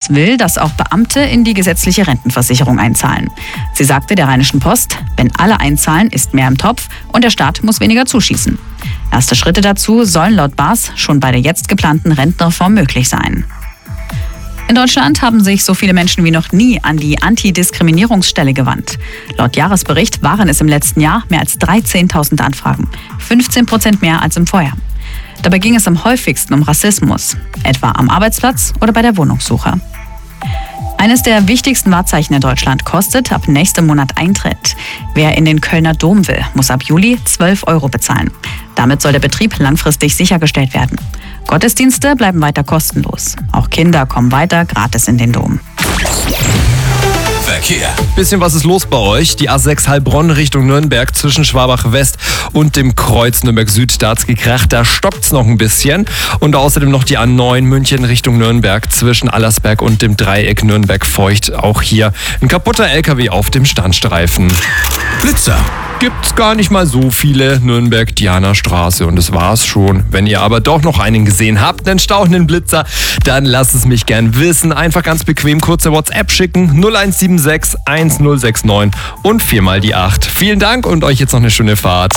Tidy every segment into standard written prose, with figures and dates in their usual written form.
will, dass auch Beamte in die gesetzliche Rentenversicherung einzahlen. Sie sagte der Rheinischen Post, wenn alle einzahlen, ist mehr im Topf und der Staat muss weniger zuschießen. Erste Schritte dazu sollen laut Baas schon bei der jetzt geplanten Rentenreform möglich sein. In Deutschland haben sich so viele Menschen wie noch nie an die Antidiskriminierungsstelle gewandt. Laut Jahresbericht waren es im letzten Jahr mehr als 13.000 Anfragen, 15% mehr als im Vorjahr. Dabei ging es am häufigsten um Rassismus, etwa am Arbeitsplatz oder bei der Wohnungssuche. Eines der wichtigsten Wahrzeichen in Deutschland kostet ab nächstem Monat Eintritt. Wer in den Kölner Dom will, muss ab Juli 12 € bezahlen. Damit soll der Betrieb langfristig sichergestellt werden. Gottesdienste bleiben weiter kostenlos. Auch Kinder kommen weiter gratis in den Dom. Verkehr. Bisschen was ist los bei euch? Die A6 Heilbronn Richtung Nürnberg zwischen Schwabach West und dem Kreuz Nürnberg Süd. Da hat's gekracht, da stockt's noch ein bisschen. Und außerdem noch die A9 München Richtung Nürnberg zwischen Allersberg und dem Dreieck Nürnberg Feucht. Auch hier ein kaputter LKW auf dem Standstreifen. Blitzer. Gibt's gar nicht mal so viele. Nürnberg-Diana-Straße und das war's schon. Wenn ihr aber doch noch einen gesehen habt, einen stauchenden Blitzer, dann lasst es mich gern wissen. Einfach ganz bequem kurze WhatsApp schicken. 0176 1069 und 4 mal die 8. Vielen Dank und euch jetzt noch eine schöne Fahrt.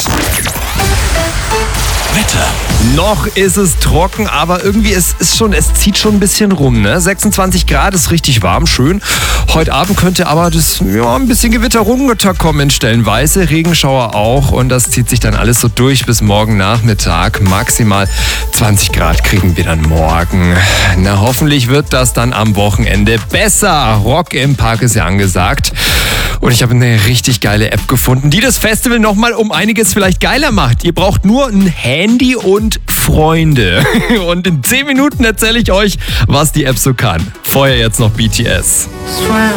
Wetter. Noch ist es trocken, aber irgendwie es zieht schon ein bisschen rum. Ne? 26 Grad ist richtig warm, schön. Heute Abend könnte aber ein bisschen Gewitterungetter kommen, stellenweise Regenschauer auch und das zieht sich dann alles so durch bis morgen Nachmittag. Maximal 20 Grad kriegen wir dann morgen. Na, hoffentlich wird das dann am Wochenende besser. Rock im Park ist ja angesagt. Und ich habe eine richtig geile App gefunden, die das Festival nochmal um einiges vielleicht geiler macht. Ihr braucht nur ein Handy und Freunde. Und in 10 Minuten erzähle ich euch, was die App so kann. Vorher jetzt noch BTS.